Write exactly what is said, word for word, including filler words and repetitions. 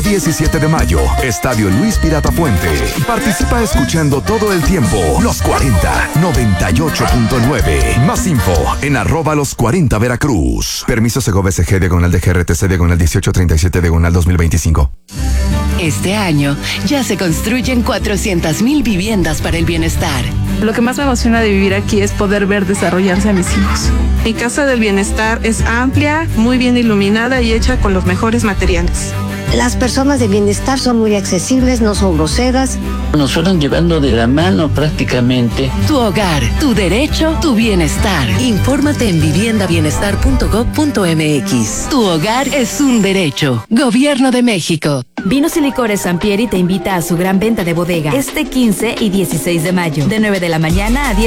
diecisiete de mayo, Estadio Luis Pirata Fuente. Participa escuchando todo el tiempo Los cuarenta, noventa y ocho punto nueve. Más info en arroba los cuarenta Veracruz. Permiso Segov S G diagonal de G R T C diagonal dieciocho treinta y siete diagonal dos mil veinticinco. Este año ya se construyen cuatrocientas mil viviendas para el bienestar. Lo que más me emociona de vivir aquí es poder ver desarrollarse a mis hijos. Mi casa del bienestar es amplia, muy bien iluminada y hecha con los mejores materiales. Las personas de bienestar son muy accesibles, no son groseras. Nos fueron llevando de la mano prácticamente. Tu hogar, tu derecho, tu bienestar. Infórmate en vivienda bienestar punto gob punto m x. Tu hogar es un derecho. Gobierno de México. Vinos y Licores Sampieri te invita a su gran venta de bodega este quince y dieciséis de mayo, de nueve de la mañana a diez